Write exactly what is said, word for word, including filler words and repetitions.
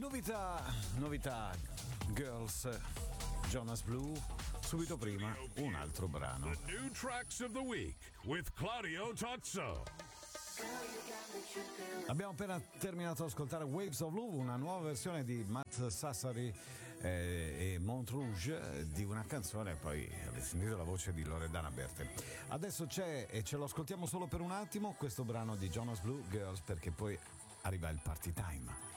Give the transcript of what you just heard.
Novità, novità, Girls, Jonas Blue. Subito prima un altro brano. The new tracks of the week with Claudio Tozzo. Abbiamo appena terminato di ascoltare Waves of Love, una nuova versione di Matt Sassari eh, e Montrouge di una canzone, poi avete sentito la voce di Loredana Berti. Adesso c'è, e ce lo ascoltiamo solo per un attimo, questo brano di Jonas Blue, Girls, perché poi arriva il party time.